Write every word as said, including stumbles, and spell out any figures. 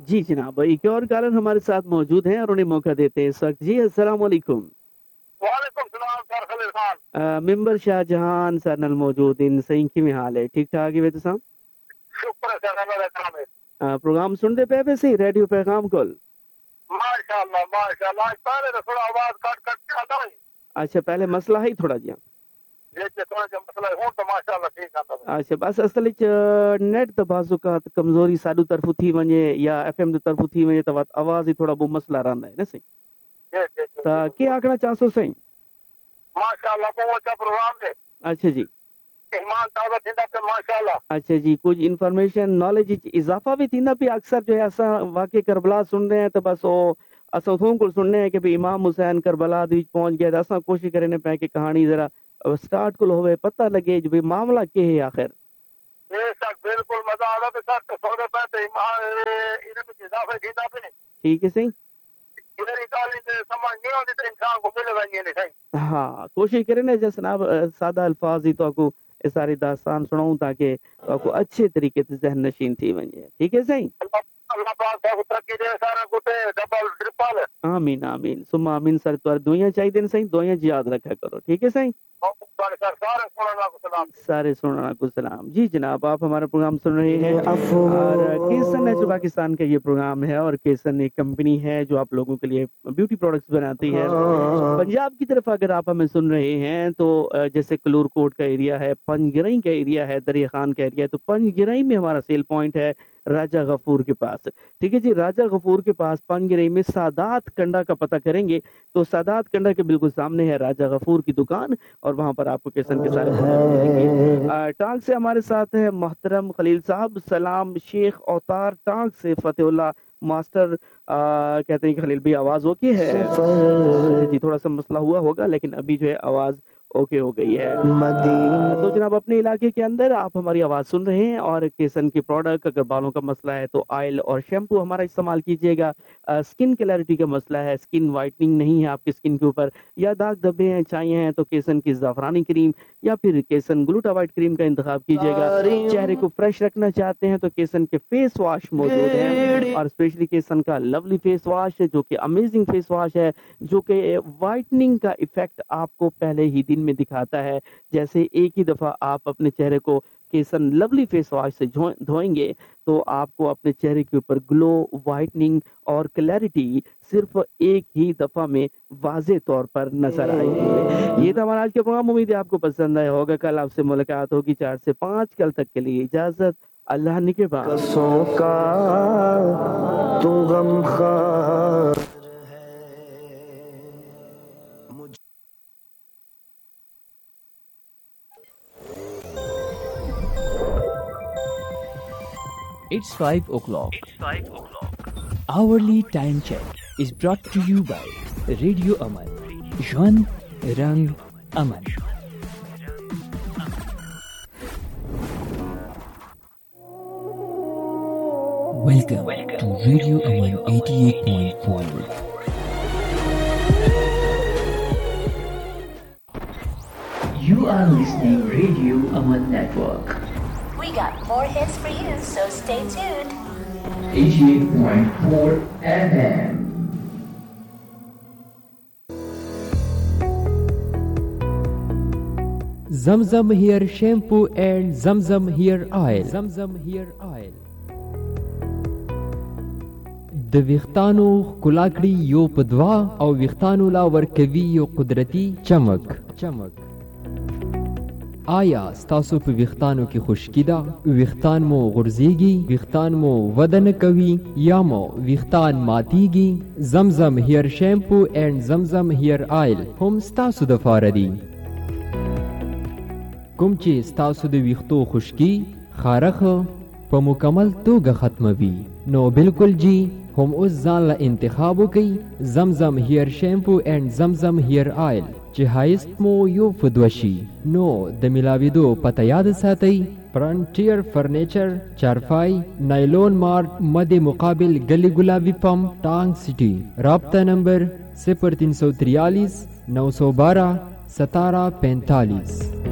جی جناب، ایک اور کالر ہمارے ساتھ موجود ہیں اور انہیں موقع دیتے ہیں اس وقت. جی السلام علیکم. وعلیکم السلام سر خلیل خان. ممبر شاہ جہان سر نل موجود ان صحیح کی حال ہے؟ ٹھیک ٹھاک ہے صاحب؟ شکر ہے سر. میرا کام ہے پروگرام سنتے پہ پہ صحیح ریڈیو پیغام کل ماشاءاللہ ماشاءاللہ. آج پہلے تو تھوڑا آواز کٹ کٹ کے آتا ہے. اچھا پہلے مسئلہ ہے تھوڑا جی. یہ تھوڑا جا مسئلہ ہوں تو ماشاءاللہ ٹھیک آتا ہے. اچھا بس اصل نیٹ تو بعض اوقات کمزوری ساڈو طرف تھی ونجے یا ایف ایم طرف تھی ونجے تو آواز ہی تھوڑا بہت مسئلہ رہندا ہے نا صحیح. تو کیا آکھنا چاہسو صحیح؟ ماشاءاللہ بہت اچھا پروگرام ہے. اچھا جی. ایمان تازہ تھیندا پہ ماشاءاللہ. اچھا جی، کچھ انفارمیشن نالج اضافہ بھی تھیندا پہ. اکثر جو ہے اساں واقع کربلا سن رہے ہیں تو بس وہ اساں تھوں کو سننے ہیں کہ بھی امام حسین کربلا دے وچ پہنچ گیا. اساں کوشش کرنے پے کہ کہانی ذرا سٹارٹ کو ہوئے پتہ لگے جو بھی معاملہ کیا ہے آخر. بے شک بالکل مزہ آ رہا ہے سر. تو سونے پہ تو ایمان ان میں اضافہ تھیندا پہ. ٹھیک ہے صحیح. ادھر اکالی سے سمجھ نہیں آتی تو انسان کو ملے گا نہیں صحیح. ہاں کوشش کریں نا جناب سادہ الفاظ ہی تو کو ساری داستان سناؤں تاکہ کو اچھے طریقے سے ذہن نشین تھی ونجے. ٹھیک ہے صحیح. اللہ پاک کو ترقی دے سارا گٹے ڈبل ٹرپل. آمین آمین ثم آمین. سر تو دعائیں چاہیے دین صحیح، دعائیں یاد رکھا کرو. ٹھیک ہے صحیح. سارے سننا کو سلام. جی جناب آپ ہمارا پروگرام سن رہے ہیں اور کیسن نیچر پاکستان کا یہ پروگرام ہے اور کیسن ایک کمپنی ہے جو آپ لوگوں کے لیے بیوٹی پروڈکٹس بناتی ہے. پنجاب کی طرف اگر آپ ہمیں سن رہے ہیں تو جیسے کلور کوٹ کا ایریا ہے، پنجگرئی کا ایریا ہے، دریا خان کا ایریا ہے، تو پنجگرئی میں ہمارا سیل پوائنٹ ہے راجہ غفور کے پاس. ٹھیک ہے جی. راجہ غفور کے پاس پنجگرئی میں سادات کنڈا کا پتہ کریں گے تو سادات کنڈا کے بالکل سامنے ہے راجہ غفور کی دکان اور وہاں پر آپ کو کیسن کے سارے ملیں گے. ٹانک سے ہمارے ساتھ ہے محترم خلیل صاحب. سلام شیخ اوتار ٹانک سے فتح اللہ ماسٹر. آ, کہتے ہیں کہ خلیل بھی آواز اوکے ہے جی. تھوڑا سا مسئلہ ہوا ہوگا لیکن ابھی جو ہے آواز اوکے ہو گئی ہے. تو جناب اپنے علاقے کے اندر آپ ہماری آواز سن رہے ہیں اور کیسن کے پروڈکٹ اگر بالوں کا مسئلہ ہے تو آئل اور شیمپو ہمارا استعمال کیجیے گا. اسکن کلیئرٹی کا مسئلہ ہے، اسکن وائٹننگ نہیں ہے آپ کی اسکن کے اوپر یا داغ دھبے ہیں چاہیے ہیں تو کیسن کی زعفرانی کریم یا پھر کیسن گلوٹا وائٹ کریم کا انتخاب کیجیے گا. چہرے کو فریش رکھنا چاہتے ہیں تو کیسن کے فیس واش موجود ہیں اور اسپیشلی کیسن کا لولی فیس واش جو کہ امیزنگ فیس واش ہے جو کہ وائٹننگ کا ایفیکٹ آپ کو پہلے ہی دن میں دکھاتا ہے. جیسے ایک ہی دفعہ آپ اپنے چہرے کو کیسن لولی فیس واش سے دھوئیں گے تو آپ کو اپنے چہرے کے اوپر گلو، وائٹننگ اور کلیئرٹی صرف ایک ہی دفعہ میں واضح طور پر نظر آئے گی. یہ تھا ہمارا آج کا پروگرام. امید ہے آپ کو پسند آیا ہوگا. کل آپ سے ملاقات ہوگی چار سے پانچ. کل تک کے لیے اجازت. اللہ نگہبان. قصوں کا تو غم خار It's five o'clock. It's five o'clock. Hourly time check is brought to you by Radio Aman. Jwan Rang Aman. Welcome, Welcome to Radio Aman eighty-eight point four. You are listening Radio Aman Network. We got more hits for you, so stay tuned. eighty-eight point four F M. Zamzam Hair Shampoo and Zamzam Hair Oil. Zamzam Hair Oil. The ویختانو کلاکړي you پدوا O ویختانو law ورکوي you قدرتی چمک چمک آیا ستاسو په ویختانو کې خشکی ده؟ ویختان مو غورځېږي، ویختان مو وده نه کوي یا مو ویختان ماتیږي؟ زمزم هیر شیمپو اینڈ زمزم هیر آیل هم ستاسو دپاره دي. کوم چې ستاسو د ویختو خشکی خارخ په مکمل توګه ختموي، نو بالکل جی هم اوس ځان له انتخاب وکړئ زمزم هیر شیمپو اینڈ زمزم هیر آیل چې هایست مو یو فدوشي. نو د ملاویدو پته یاد ساتئ، فرنٹیر فرنیچر، چارپائی، نائلون مارٹ، مد مقابل گلی گلابی پمپ، ٹانگ سٹی. رابطہ نمبر صفر تین سو تریالیس نو سو بارہ ستارہ پینتالیس.